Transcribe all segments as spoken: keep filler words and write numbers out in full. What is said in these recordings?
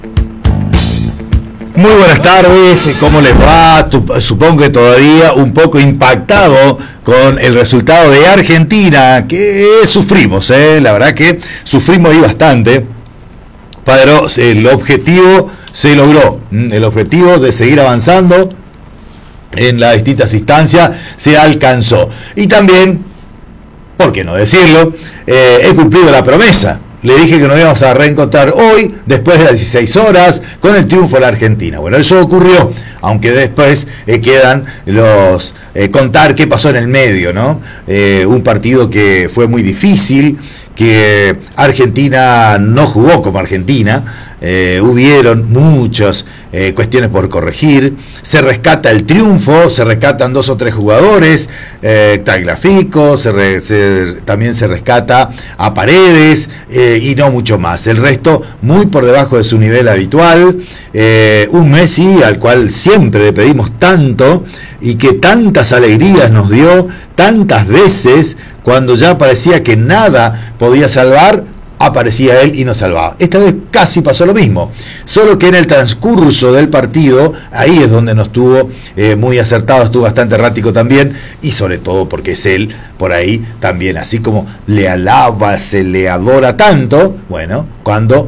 Muy buenas tardes, ¿cómo les va? Supongo que todavía un poco impactado con el resultado de Argentina, que sufrimos, ¿eh? La verdad que sufrimos y bastante, pero el objetivo se logró, el objetivo de seguir avanzando en las distintas instancias se alcanzó. Y también, ¿por qué no decirlo? Eh, he cumplido la promesa. Le dije que nos íbamos a reencontrar hoy, después de las dieciséis horas, con el triunfo de la Argentina. Bueno, eso ocurrió, aunque después eh, quedan los eh, contar qué pasó en el medio, ¿no? Eh, un partido que fue muy difícil, que Argentina no jugó como Argentina. Eh, hubieron muchas eh, cuestiones por corregir. Se rescata el triunfo, se rescatan dos o tres jugadores, eh, Tagliafico, se re, se, también se rescata a Paredes eh, y no mucho más. El resto muy por debajo de su nivel habitual. Eh, un Messi al cual siempre le pedimos tanto y que tantas alegrías nos dio tantas veces cuando ya parecía que nada podía salvar. Aparecía él y nos salvaba. Esta vez casi pasó lo mismo, solo que en el transcurso del partido, ahí es donde no estuvo eh, muy acertado, estuvo bastante errático también, y sobre todo porque es él, por ahí también, así como le alaba, se le adora tanto, bueno, cuando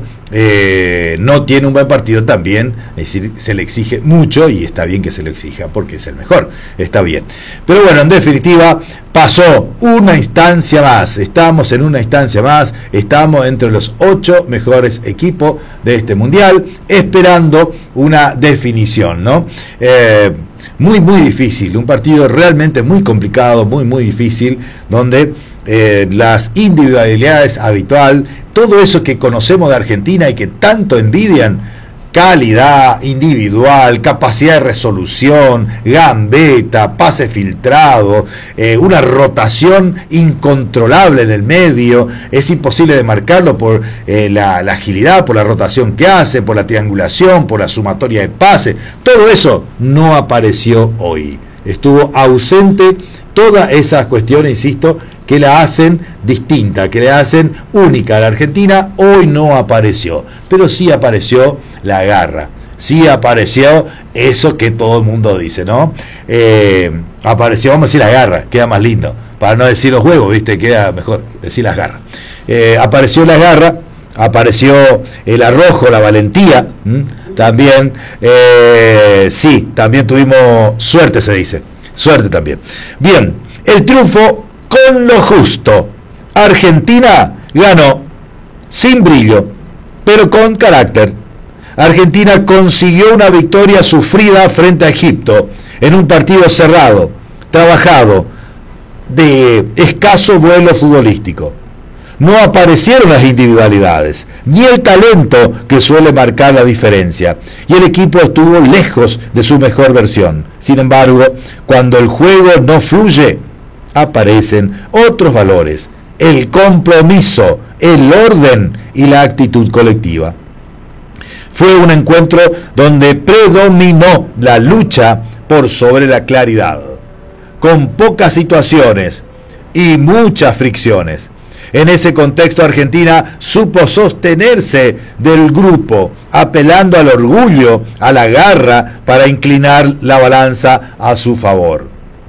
eh, no tiene un buen partido también, es decir, se le exige mucho, y está bien que se lo exija, porque es el mejor, está bien. Pero bueno, en definitiva, pasó una instancia más, estamos en una instancia más, estamos entre los ocho mejores equipos de este mundial, esperando una definición, ¿no? Eh, muy, muy difícil, un partido realmente muy complicado, muy, muy difícil, donde eh, las individualidades habitual, todo eso que conocemos de Argentina y que tanto envidian, calidad individual, capacidad de resolución, gambeta, pase filtrado, eh, una rotación incontrolable en el medio, es imposible de marcarlo por eh, la, la agilidad, por la rotación que hace, por la triangulación, por la sumatoria de pases, todo eso no apareció hoy, estuvo ausente todas esas cuestiones, insisto, que la hacen distinta, que la hacen única a la Argentina, hoy no apareció, pero sí apareció la garra, sí apareció eso que todo el mundo dice, ¿no? Eh, apareció, vamos a decir la garra, queda más lindo, para no decir los huevos, ¿viste? Queda mejor decir las garras. Eh, apareció la garra, apareció el arrojo, la valentía, ¿m? También, eh, sí, también tuvimos suerte, se dice, suerte también. Bien, el triunfo con lo justo. Argentina ganó sin brillo, pero con carácter. Argentina consiguió una victoria sufrida frente a Egipto en un partido cerrado, trabajado, de escaso vuelo futbolístico. No aparecieron las individualidades, ni el talento que suele marcar la diferencia, y el equipo estuvo lejos de su mejor versión. Sin embargo, cuando el juego no fluye, aparecen otros valores, el compromiso, el orden y la actitud colectiva. Fue un encuentro donde predominó la lucha por sobre la claridad, con pocas situaciones y muchas fricciones. En ese contexto, Argentina supo sostenerse del grupo, apelando al orgullo, a la garra, para inclinar la balanza a su favor.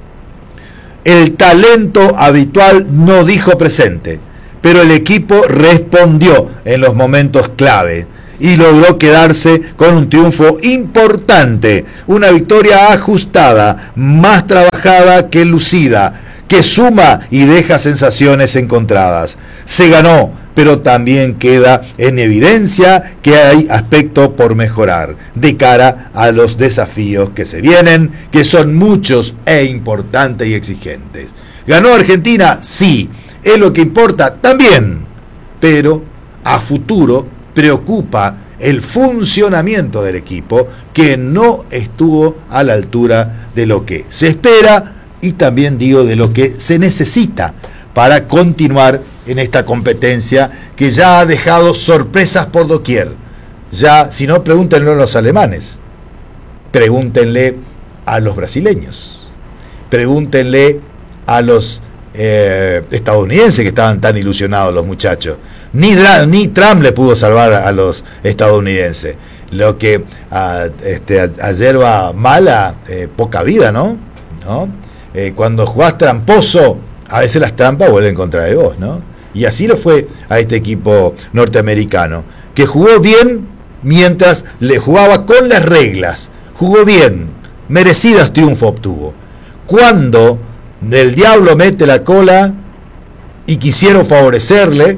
El talento habitual no dijo presente, pero el equipo respondió en los momentos clave y logró quedarse con un triunfo importante, una victoria ajustada, más trabajada que lucida, que suma y deja sensaciones encontradas. Se ganó, pero también queda en evidencia que hay aspecto por mejorar de cara a los desafíos que se vienen, que son muchos e importantes y exigentes. ¿Ganó Argentina? Sí. ¿Es lo que importa? También. Pero a futuro preocupa el funcionamiento del equipo, que no estuvo a la altura de lo que se espera y también digo de lo que se necesita para continuar en esta competencia que ya ha dejado sorpresas por doquier. Ya, si no, pregúntenle a los alemanes, pregúntenle a los brasileños, pregúntenle a los eh, estadounidenses, que estaban tan ilusionados los muchachos. Ni, ni Trump le pudo salvar a los estadounidenses. lo que a, este, a, a yerba mala, eh, poca vida, ¿no? ¿No? Eh, cuando jugás tramposo, a veces las trampas vuelven contra de vos, ¿no? Y así lo fue a este equipo norteamericano, que jugó bien mientras le jugaba con las reglas, jugó bien, merecidas triunfos obtuvo. Cuando el diablo mete la cola y quisieron favorecerle,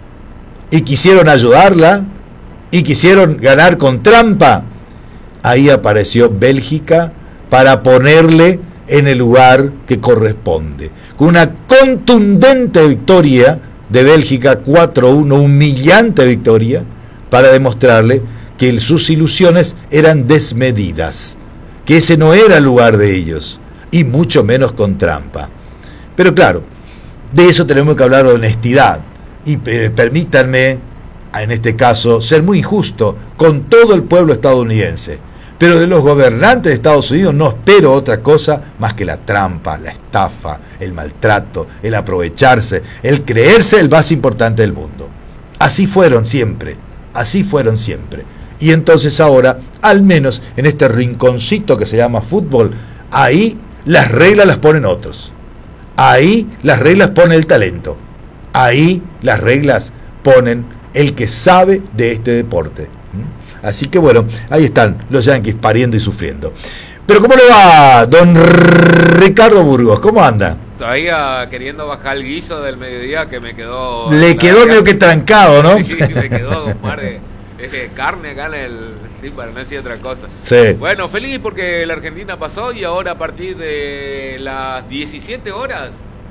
y quisieron ayudarla, y quisieron ganar con trampa, ahí apareció Bélgica para ponerle en el lugar que corresponde. Con una contundente victoria de Bélgica, cuatro uno, humillante victoria, para demostrarle que sus ilusiones eran desmedidas, que ese no era el lugar de ellos, y mucho menos con trampa. Pero claro, de eso tenemos que hablar de honestidad, y permítanme, en este caso, ser muy injusto con todo el pueblo estadounidense, pero de los gobernantes de Estados Unidos no espero otra cosa más que la trampa, la estafa, el maltrato, el aprovecharse, el creerse el más importante del mundo. Así fueron siempre, así fueron siempre. Y entonces ahora, al menos en este rinconcito que se llama fútbol, ahí las reglas las ponen otros. Ahí las reglas pone el talento. Ahí las reglas ponen el que sabe de este deporte. Así que bueno, ahí están los Yankees pariendo y sufriendo. Pero ¿cómo le va, don Ricardo Burgos? ¿Cómo anda? Todavía queriendo bajar el guiso del mediodía que me quedó... Le quedó medio que trancado, ¿no? Sí, me quedó un par de, de carne acá en el... Sí, para no decir otra cosa. Sí. Bueno, feliz porque la Argentina pasó y ahora a partir de las diecisiete horas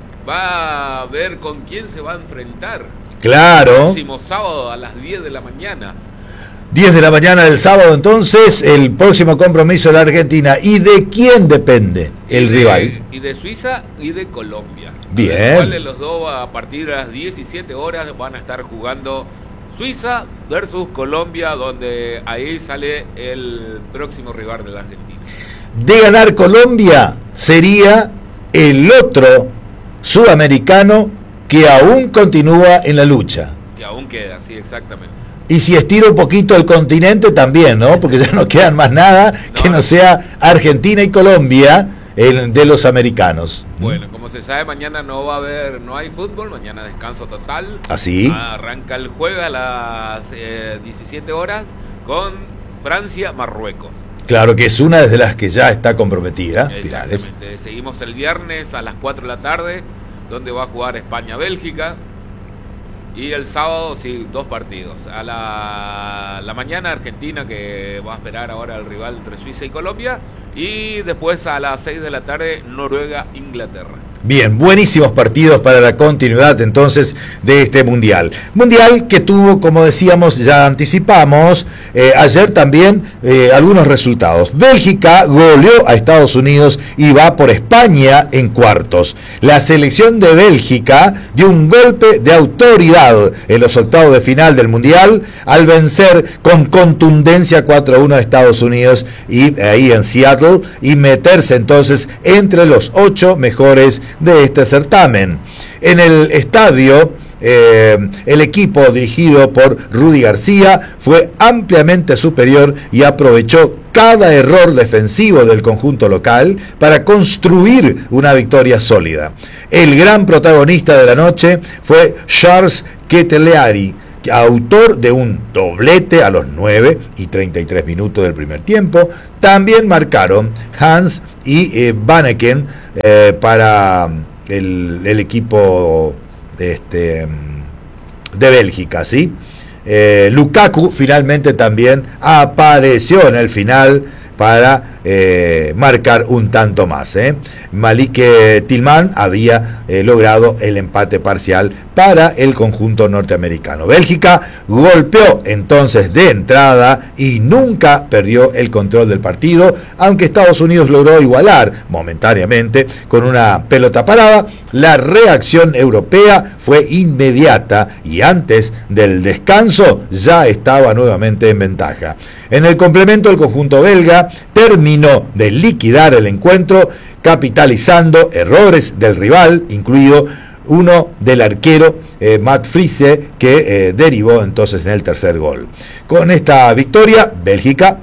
va a ver con quién se va a enfrentar. Claro. El próximo sábado a las diez de la mañana. diez de la mañana del sábado, entonces, el próximo compromiso de la Argentina. ¿Y de quién depende el y de, rival? Y de Suiza y de Colombia. Bien. ¿Cuáles los dos a partir de las diecisiete horas van a estar jugando? Suiza versus Colombia, donde ahí sale el próximo rival de la Argentina. De ganar Colombia, sería el otro sudamericano que aún continúa en la lucha. Que aún queda, sí, exactamente. Y si estira un poquito el continente también, ¿no? Porque ya no quedan más nada no. que no sea Argentina y Colombia el, de los americanos. Bueno, como se sabe, mañana no va a haber, no hay fútbol, mañana descanso total. ¿Así? Arranca el jueves a las eh, diecisiete horas con Francia-Marruecos. Claro que es una de las que ya está comprometida. Exactamente. Finales. Seguimos el viernes a las cuatro de la tarde, donde va a jugar España-Bélgica. Y el sábado, sí, dos partidos. A la, la mañana Argentina, que va a esperar ahora el rival entre Suiza y Colombia. Y después a las seis de la tarde, Noruega-Inglaterra. Bien, buenísimos partidos para la continuidad entonces de este Mundial. Mundial que tuvo, como decíamos, ya anticipamos, eh, ayer también eh, algunos resultados. Bélgica goleó a Estados Unidos y va por España en cuartos. La selección de Bélgica dio un golpe de autoridad en los octavos de final del Mundial al vencer con contundencia cuatro a uno a Estados Unidos y ahí en Seattle y meterse entonces entre los ocho mejores de este certamen. En el estadio, eh, el equipo dirigido por Rudy García fue ampliamente superior y aprovechó cada error defensivo del conjunto local para construir una victoria sólida. El gran protagonista de la noche fue Charles Ketelaere, autor de un doblete a los nueve y treinta y tres minutos del primer tiempo. También marcaron Hans y eh, Vanneken eh, para el, el equipo de, este, de Bélgica, ¿sí? Eh, Lukaku finalmente también apareció en el final para eh, marcar un tanto más. ¿eh? Malik Tillman había eh, logrado el empate parcial para el conjunto norteamericano. Bélgica golpeó entonces de entrada y nunca perdió el control del partido, aunque Estados Unidos logró igualar momentáneamente con una pelota parada. La reacción europea fue inmediata y antes del descanso ya estaba nuevamente en ventaja. En el complemento, el conjunto belga terminó de liquidar el encuentro, capitalizando errores del rival, incluido uno del arquero eh, Matt Friese, que eh, derivó entonces en el tercer gol. Con esta victoria, Bélgica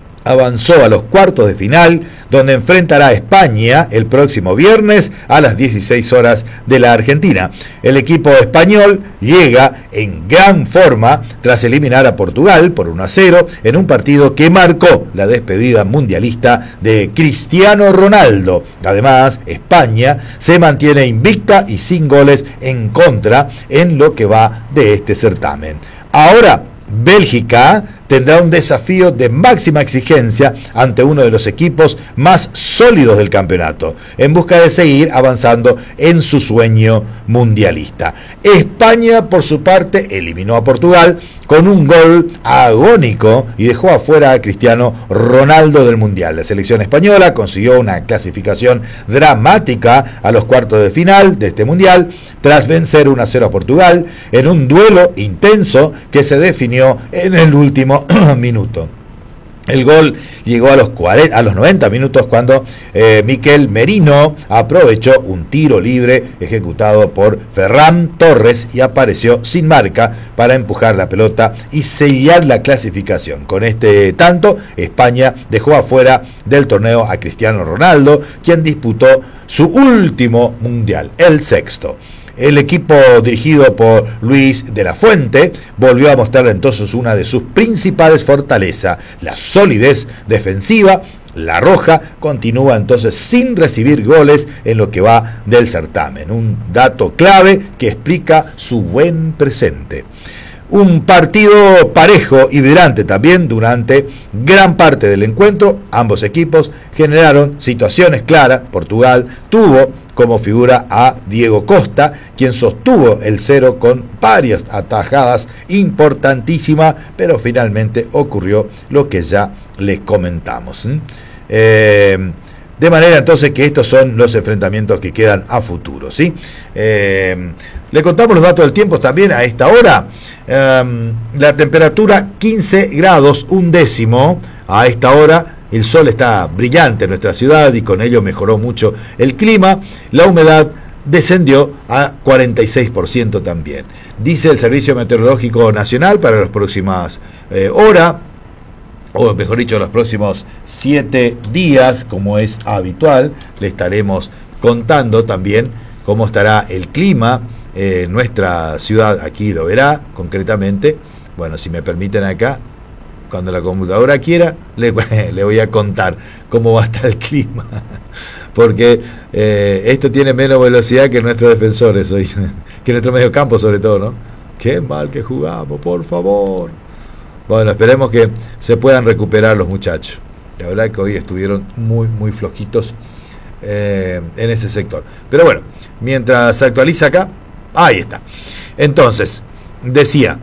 avanzó a los cuartos de final, donde enfrentará a España el próximo viernes a las dieciséis horas de la Argentina. El equipo español llega en gran forma tras eliminar a Portugal por uno a cero en un partido que marcó la despedida mundialista de Cristiano Ronaldo. Además, España se mantiene invicta y sin goles en contra en lo que va de este certamen. Ahora, Bélgica tendrá un desafío de máxima exigencia ante uno de los equipos más sólidos del campeonato, en busca de seguir avanzando en su sueño mundialista. España, por su parte, eliminó a Portugal con un gol agónico y dejó afuera a Cristiano Ronaldo del Mundial. La selección española consiguió una clasificación dramática a los cuartos de final de este Mundial, tras vencer uno a cero a Portugal en un duelo intenso que se definió en el último minuto. El gol llegó a los, cuarenta, a los noventa minutos cuando eh, Mikel Merino aprovechó un tiro libre ejecutado por Ferran Torres y apareció sin marca para empujar la pelota y sellar la clasificación. Con este tanto, España dejó afuera del torneo a Cristiano Ronaldo, quien disputó su último mundial, el sexto. El equipo dirigido por Luis de la Fuente volvió a mostrar entonces una de sus principales fortalezas, la solidez defensiva. La Roja continúa entonces sin recibir goles en lo que va del certamen, un dato clave que explica su buen presente. Un partido parejo y vibrante también durante gran parte del encuentro. Ambos equipos generaron situaciones claras. Portugal tuvo como figura a Diego Costa, quien sostuvo el cero con varias atajadas importantísimas, pero finalmente ocurrió lo que ya les comentamos. ¿Mm? Eh, de manera entonces que estos son los enfrentamientos que quedan a futuro, ¿sí? Eh, le contamos los datos del tiempo también a esta hora. Eh, la temperatura quince grados, un décimo a esta hora. El sol está brillante en nuestra ciudad y con ello mejoró mucho el clima. La humedad descendió a cuarenta y seis por ciento también. Dice el Servicio Meteorológico Nacional para las próximas eh, horas, o mejor dicho, los próximos siete días, como es habitual, le estaremos contando también cómo estará el clima eh, en nuestra ciudad, aquí de Oberá, concretamente. Bueno, si me permiten acá, cuando la computadora quiera, le, le voy a contar cómo va a estar el clima. Porque eh, esto tiene menos velocidad que nuestros defensores hoy, que nuestro medio campo sobre todo, ¿no? Qué mal que jugamos, por favor. Bueno, esperemos que se puedan recuperar los muchachos. La verdad que hoy estuvieron muy, muy flojitos eh, en ese sector. Pero bueno, mientras se actualiza acá, ahí está. Entonces, decía...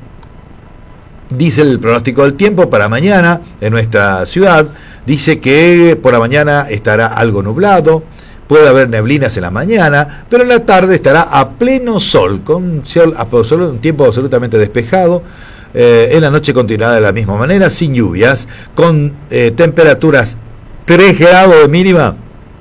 Dice el pronóstico del tiempo para mañana en nuestra ciudad. Dice que por la mañana estará algo nublado, puede haber neblinas en la mañana, pero en la tarde estará a pleno sol, con sol, un tiempo absolutamente despejado. Eh, en la noche continuará de la misma manera, sin lluvias, con eh, temperaturas tres grados de mínima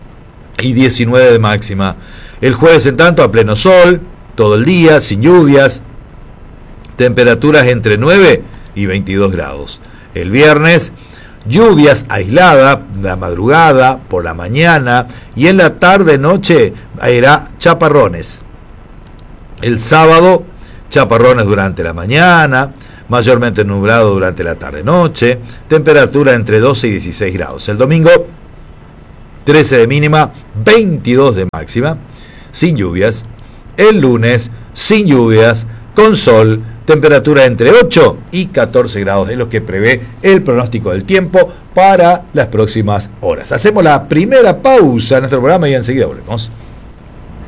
y diecinueve de máxima. El jueves, en tanto, a pleno sol, todo el día, sin lluvias, temperaturas entre nueve y veintidós grados. El viernes, lluvias aisladas, la madrugada, por la mañana y en la tarde-noche habrá chaparrones. El sábado, chaparrones durante la mañana, mayormente nublado durante la tarde-noche, temperatura entre doce y dieciséis grados. El domingo, trece de mínima, veintidós de máxima, sin lluvias. El lunes, sin lluvias, con sol, temperatura entre ocho y catorce grados, es lo que prevé el pronóstico del tiempo para las próximas horas. Hacemos la primera pausa en nuestro programa y enseguida volvemos.